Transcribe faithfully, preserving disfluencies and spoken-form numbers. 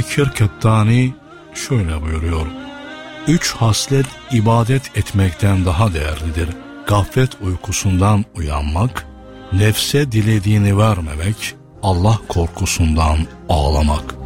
Kirkettani şöyle buyuruyor: Üç haslet ibadet etmekten daha değerlidir. Gaflet uykusundan uyanmak, nefse dilediğini vermemek, Allah korkusundan ağlamak.